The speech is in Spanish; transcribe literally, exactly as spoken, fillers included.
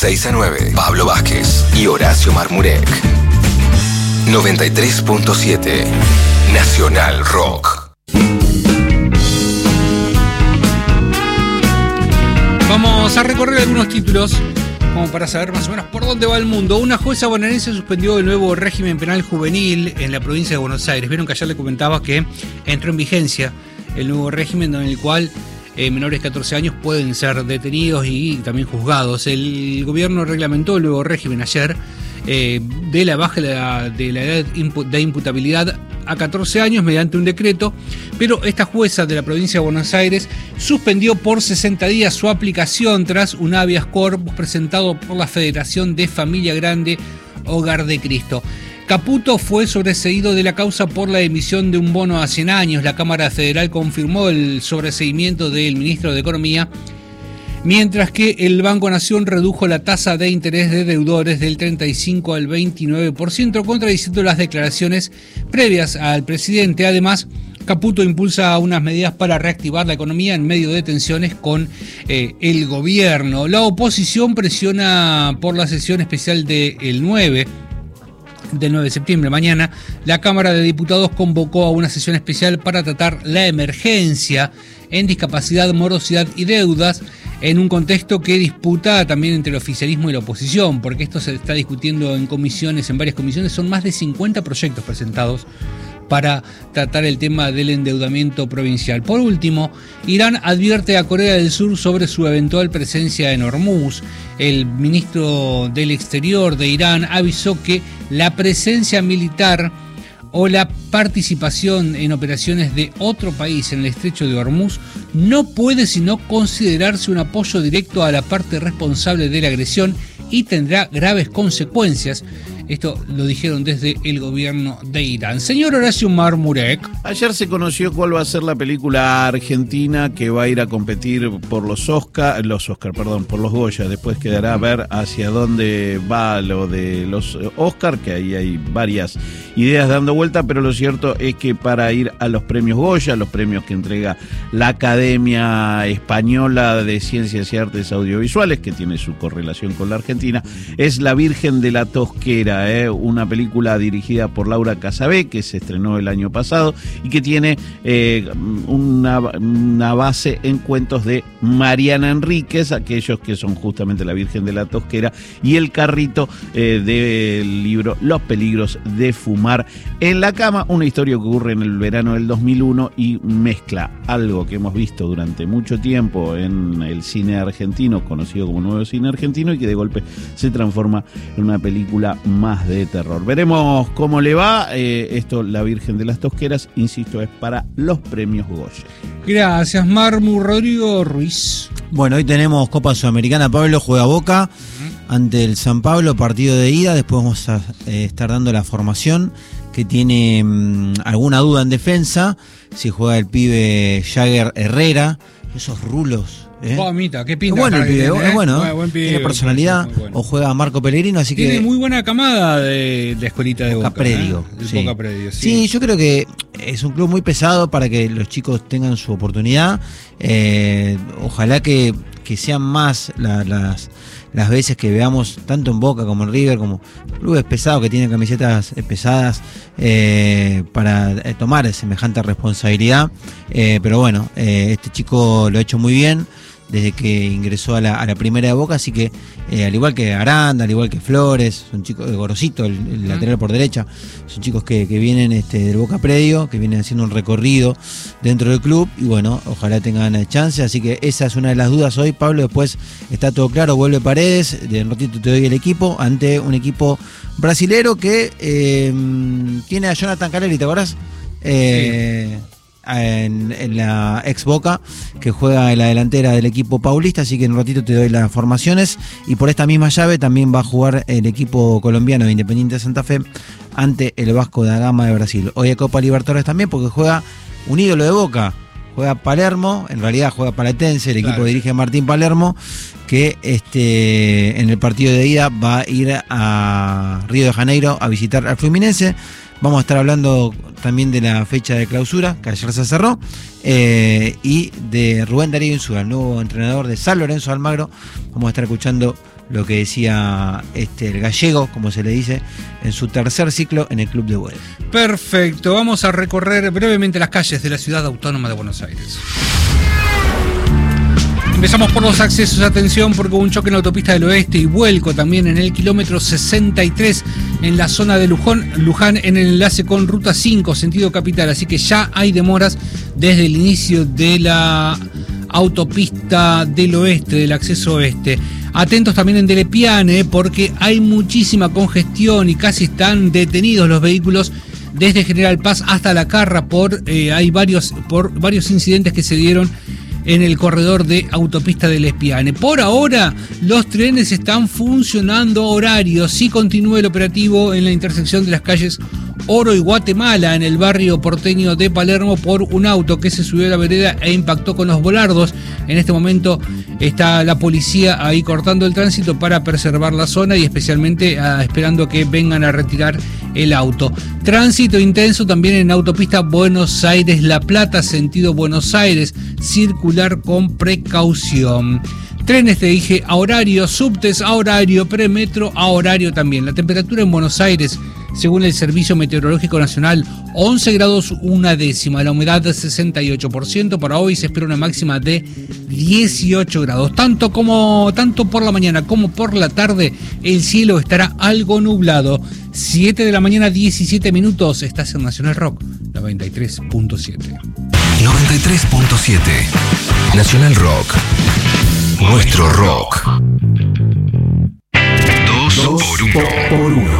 seis a nueve, Pablo Vázquez y Horacio Marmurek. noventa y tres punto siete, Nacional Rock. Vamos a recorrer algunos títulos como para saber más o menos por dónde va el mundo. Una jueza bonaerense suspendió el nuevo régimen penal juvenil en la provincia de Buenos Aires. Vieron que ayer le comentaba que entró en vigencia el nuevo régimen en el cual eh, menores de catorce años pueden ser detenidos y también juzgados. El gobierno reglamentó el nuevo régimen ayer eh, de la baja de la, de la edad de imputabilidad a catorce años mediante un decreto, pero esta jueza de la provincia de Buenos Aires suspendió por sesenta días su aplicación tras un habeas corpus presentado por la Federación de Familia Grande Hogar de Cristo. Caputo fue sobreseído de la causa por la emisión de un bono a cien años. La Cámara Federal confirmó el sobreseimiento del ministro de Economía, mientras que el Banco Nación redujo la tasa de interés de deudores del treinta y cinco al veintinueve por ciento, contradiciendo las declaraciones previas al presidente. Además, Caputo impulsa unas medidas para reactivar la economía en medio de tensiones con eh, el gobierno. La oposición presiona por la sesión especial del nueve del nueve de septiembre, mañana. La Cámara de Diputados convocó a una sesión especial para tratar la emergencia en discapacidad, morosidad y deudas, en un contexto que disputa también entre el oficialismo y la oposición, porque esto se está discutiendo en comisiones, en varias comisiones. Son más de cincuenta proyectos presentados para tratar el tema del endeudamiento provincial. Por último, Irán advierte a Corea del Sur sobre su eventual presencia en Hormuz. El ministro del Exterior de Irán avisó que la presencia militar o la participación en operaciones de otro país en el estrecho de Hormuz no puede sino considerarse un apoyo directo a la parte responsable de la agresión y tendrá graves consecuencias. Esto lo dijeron desde el gobierno de Irán. Señor Horacio Marmurek. Ayer se conoció cuál va a ser la película argentina que va a ir a competir por los Oscar, los Oscar, perdón, por los Goya. Después quedará a ver hacia dónde va lo de los Oscar, que ahí hay varias ideas dando vuelta, pero lo cierto es que para ir a los premios Goya, los premios que entrega la Academia Española de Ciencias y Artes Audiovisuales, que tiene su correlación con la Argentina, es La Virgen de la Tosquera. Eh, una película dirigida por Laura Casabé, que se estrenó el año pasado y que tiene eh, una, una base en cuentos de Mariana Enríquez, aquellos que son justamente La Virgen de la Tosquera y El Carrito, eh, del libro Los peligros de fumar en la cama, una historia que ocurre en el verano del dos mil uno y mezcla algo que hemos visto durante mucho tiempo en el cine argentino, conocido como Nuevo Cine Argentino, y que de golpe se transforma en una película más de terror. Veremos cómo le va. Eh, esto, La Virgen de las Tosqueras, insisto, es para los premios Goya. Gracias, Marmu. Rodrigo Ruiz. Bueno, hoy tenemos Copa Sudamericana. Pablo juega Boca uh-huh. ante el San Pablo, partido de ida. Después vamos a eh, estar dando la formación que tiene mmm, alguna duda en defensa. Si juega el pibe Jagger Herrera, esos rulos. ¿Eh? Oh, mita, qué pinta. Es bueno el pibe, tiene, es ¿eh? bueno, buen, buen pibe, tiene personalidad, bueno. O juega Marco Pellegrino, así tiene que... Tiene muy buena camada de, de escuelita de Boca. Boca Predio. ¿eh? Sí. Boca Predio, sí. Sí, yo creo que es un club muy pesado para que los chicos tengan su oportunidad. Eh, ojalá que, que sean más la, las... las veces que veamos tanto en Boca como en River, como clubes pesados que tienen camisetas pesadas eh, para eh, tomar semejante responsabilidad. Eh, pero bueno, eh, este chico lo ha hecho muy bien desde que ingresó a la, a la primera de Boca, así que eh, al igual que Aranda, al igual que Flores, son chicos de Gorosito, el, el lateral por derecha, son chicos que, que vienen este, del Boca Predio, que vienen haciendo un recorrido dentro del club y bueno, ojalá tengan chance, así que esa es una de las dudas hoy, Pablo. Después está todo claro, vuelve Paredes, de un ratito te doy el equipo, ante un equipo brasilero que eh, tiene a Jonathan Caleri, ¿te acordás? Eh, sí. En, en la ex Boca, que juega en la delantera del equipo paulista, así que en un ratito te doy las formaciones. Y por esta misma llave también va a jugar el equipo colombiano de Independiente de Santa Fe ante el Vasco da Gama de Brasil. Hoy hay Copa Libertadores también, porque juega un ídolo de Boca, juega Palermo, en realidad juega Platense, el equipo claro. dirige a Martín Palermo, que este en el partido de ida va a ir a Río de Janeiro a visitar al Fluminense. Vamos a estar hablando también de la fecha de clausura, que ayer se cerró, eh, y de Rubén Darío Insúa, el nuevo entrenador de San Lorenzo de Almagro. Vamos a estar escuchando lo que decía este, el gallego, como se le dice, en su tercer ciclo en el Club de Güell. Perfecto, vamos a recorrer brevemente las calles de la ciudad autónoma de Buenos Aires. Empezamos por los accesos, atención, porque hubo un choque en la autopista del oeste y vuelco también en el kilómetro sesenta y tres en la zona de Luján, Luján en el enlace con Ruta cinco, sentido capital, así que ya hay demoras desde el inicio de la autopista del oeste, del acceso oeste. Atentos también en Dele Piane, porque hay muchísima congestión y casi están detenidos los vehículos desde General Paz hasta La Carra por, eh, hay varios, por varios incidentes que se dieron en el corredor de autopista del Espiane. Por ahora, los trenes están funcionando horarios. Sí continúa el operativo en la intersección de las calles Oro y Guatemala, en el barrio porteño de Palermo, por un auto que se subió a la vereda e impactó con los volardos. En este momento está la policía ahí cortando el tránsito para preservar la zona y especialmente ah, esperando que vengan a retirar el auto. Tránsito intenso también en autopista Buenos Aires-La Plata, sentido Buenos Aires, circular con precaución. Trenes, te dije, a horario, subtes a horario, premetro a horario también. La temperatura en Buenos Aires, según el Servicio Meteorológico Nacional, once grados una décima, la humedad de sesenta y ocho por ciento. Para hoy se espera una máxima de dieciocho grados. Tanto, como, tanto por la mañana como por la tarde, el cielo estará algo nublado. siete de la mañana, diecisiete minutos. Estás en Nacional Rock, noventa y tres punto siete. noventa y tres punto siete. Nacional Rock. Nuestro rock. Dos, Dos por uno. Por uno.